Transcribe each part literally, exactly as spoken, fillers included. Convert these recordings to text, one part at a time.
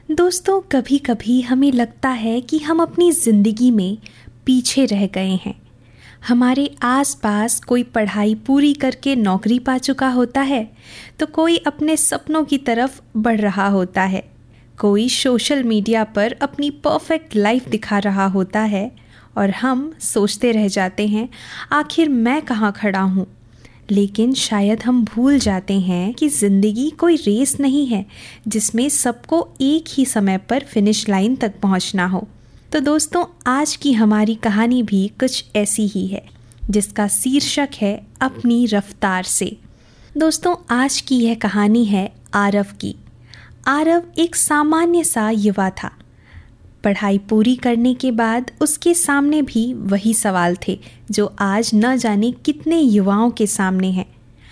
दोस्तों, कभी कभी हमें लगता है कि हम अपनी ज़िंदगी में पीछे रह गए हैं। हमारे आसपास कोई पढ़ाई पूरी करके नौकरी पा चुका होता है, तो कोई अपने सपनों की तरफ बढ़ रहा होता है, कोई सोशल मीडिया पर अपनी परफेक्ट लाइफ दिखा रहा होता है और हम सोचते रह जाते हैं, आखिर मैं कहाँ खड़ा हूँ। लेकिन शायद हम भूल जाते हैं कि ज़िंदगी कोई रेस नहीं है जिसमें सबको एक ही समय पर फिनिश लाइन तक पहुंचना हो। तो दोस्तों, आज की हमारी कहानी भी कुछ ऐसी ही है, जिसका शीर्षक है अपनी रफ्तार से। दोस्तों, आज की यह कहानी है आरव की। आरव एक सामान्य सा युवा था। पढ़ाई पूरी करने के बाद उसके सामने भी वही सवाल थे जो आज न जाने कितने युवाओं के सामने हैं।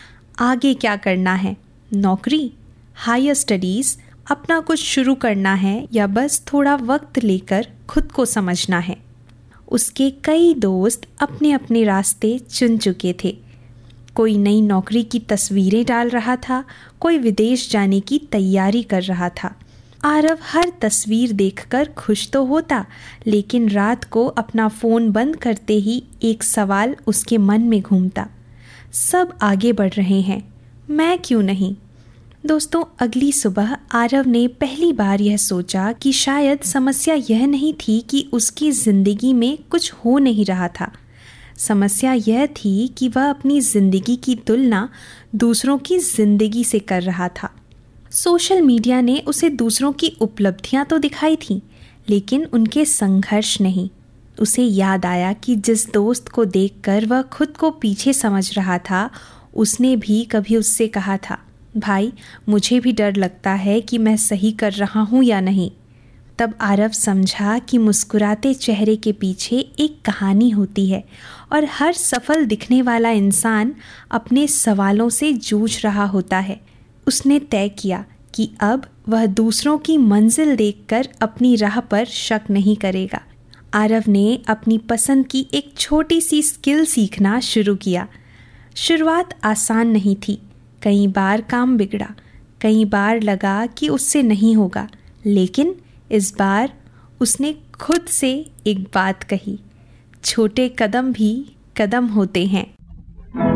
आगे क्या करना है? नौकरी, हायर स्टडीज़, अपना कुछ शुरू करना है या बस थोड़ा वक्त लेकर खुद को समझना है। उसके कई दोस्त अपने अपने रास्ते चुन चुके थे। कोई नई नौकरी की तस्वीरें डाल रहा था, कोई विदेश जाने की तैयारी कर रहा था। आरव हर तस्वीर देखकर खुश तो होता, लेकिन रात को अपना फ़ोन बंद करते ही एक सवाल उसके मन में घूमता, सब आगे बढ़ रहे हैं, मैं क्यों नहीं? दोस्तों, अगली सुबह आरव ने पहली बार यह सोचा कि शायद समस्या यह नहीं थी कि उसकी ज़िंदगी में कुछ हो नहीं रहा था। समस्या यह थी कि वह अपनी ज़िंदगी की तुलना दूसरों की ज़िंदगी से कर रहा था। सोशल मीडिया ने उसे दूसरों की उपलब्धियां तो दिखाई थीं, लेकिन उनके संघर्ष नहीं। उसे याद आया कि जिस दोस्त को देखकर वह खुद को पीछे समझ रहा था, उसने भी कभी उससे कहा था, भाई, मुझे भी डर लगता है कि मैं सही कर रहा हूँ या नहीं। तब आरव समझा कि मुस्कुराते चेहरे के पीछे एक कहानी होती है और हर सफल दिखने वाला इंसान अपने सवालों से जूझ रहा होता है। उसने तय किया कि अब वह दूसरों की मंजिल देखकर अपनी राह पर शक नहीं करेगा। आरव ने अपनी पसंद की एक छोटी सी स्किल सीखना शुरू किया। शुरुआत आसान नहीं थी। कई बार काम बिगड़ा, कई बार लगा कि उससे नहीं होगा, लेकिन इस बार उसने खुद से एक बात कही, छोटे कदम भी कदम होते हैं।